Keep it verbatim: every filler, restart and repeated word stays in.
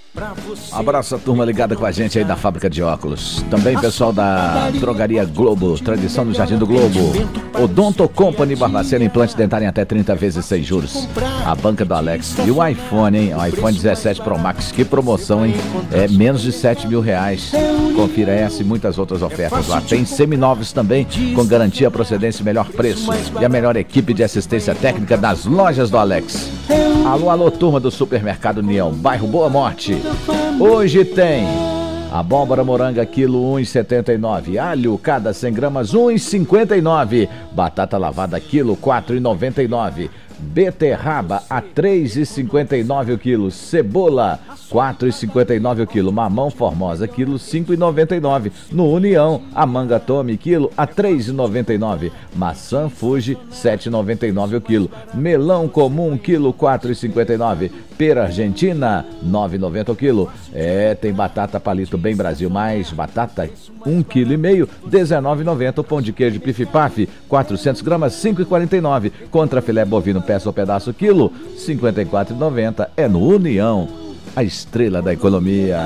Abraço a turma ligada com a gente aí da fábrica de óculos. Também pessoal da Drogaria Globo, tradição do Jardim do Globo. Odonto Company, Barbacena, implante dentário em até trinta vezes sem juros. A banca do Alex. E o iPhone, hein? O iPhone dezessete Pro Max, que promoção, hein? É menos de sete mil reais. Confira essa e muitas outras ofertas lá. Tem seminovos também, com garantia, procedência e melhor preço. E a melhor equipe de assistência técnica das lojas do Alex. Alô, alô, turma do Supermercado União, bairro Boa Morte. Hoje tem abóbora moranga, quilo um real e setenta e nove centavos. Alho, cada cem gramas, um real e cinquenta e nove centavos. Batata lavada, quilo, quatro reais e noventa e nove centavos. Beterraba a três reais e cinquenta e nove centavos o quilo. Cebola, quatro reais e cinquenta e nove centavos o quilo. Mamão Formosa, quilo, cinco reais e noventa e nove centavos. No União, a manga Tome, quilo, a três reais e noventa e nove centavos. Maçã Fuji, sete reais e noventa e nove centavos o quilo. Melão comum, quilo, quatro reais e cinquenta e nove centavos. Pera Argentina, nove reais e noventa centavos o quilo. É, tem batata palito Bem Brasil, mais batata, um vírgula cinco quilo, dezenove reais e noventa centavos. Pão de queijo Pif Paf, quatrocentas gramas, cinco reais e quarenta e nove centavos. Contra filé bovino peça ou pedaço, quilo, cinquenta e quatro reais e noventa centavos. É no União, a estrela da economia.